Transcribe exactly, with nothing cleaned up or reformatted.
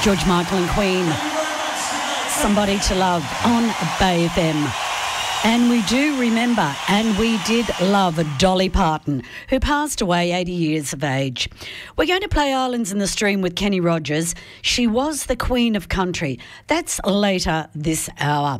George Michael and Queen, Somebody to Love on Bay F M. And we do remember, and we did love Dolly Parton, who passed away eighty years of age. We're going to play Islands in the Stream with Kenny Rogers. She was the Queen of Country. That's later this hour.